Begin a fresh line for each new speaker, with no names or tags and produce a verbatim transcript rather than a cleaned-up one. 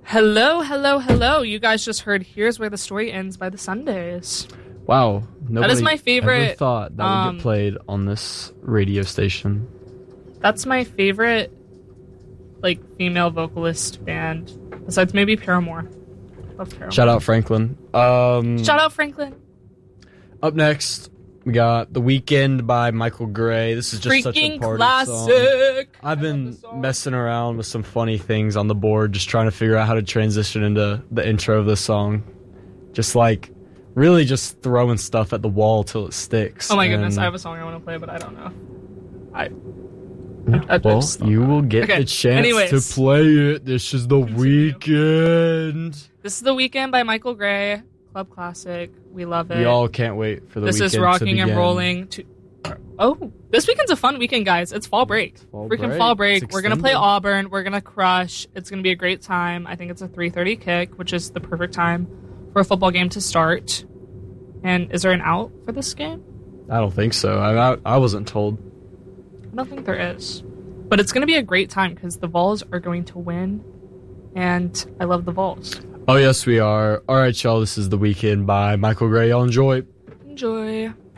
Hello, hello, hello. You guys just heard Here's Where the Story Ends by the Sundays.
Wow. Nobody
that is my favorite.
Ever thought that
um,
would get played on this radio station.
That's my favorite, like, female vocalist band, besides maybe Paramore. Love Paramore.
Shout out Franklin. Um,
Shout out Franklin.
Up next, we got The Weeknd by Michael Gray. This is just
Freaking
such a party
classic.
song. I've been messing around with some funny things on the board, just trying to figure out how to transition into the intro of this song. Just like, really just throwing stuff at the wall till it sticks.
Oh my
and
goodness, I have a song I want to play, but I don't know. I... I, I
well, you will get
okay.
the chance
Anyways.
to play it. This is The Weeknd.
This is The Weeknd by Michael Gray. Club classic. We love it.
We all can't wait for The
This
Weeknd
is rocking
to begin.
and rolling. To Oh, this weekend's a fun weekend, guys. It's fall break.
Fall
Freaking
break.
fall break.
It's
We're going to play
extended.
Auburn. We're going to crush. It's going to be a great time. I think it's a three thirty kick, which is the perfect time for a football game to start. And is there an out for this game?
I don't think so. I, I, I wasn't told.
I don't think there is. But it's going to be a great time because the Vols are going to win. And I love the Vols.
Oh, yes, we are. All right, y'all. This is The Weeknd by Michael Gray. Y'all enjoy.
Enjoy.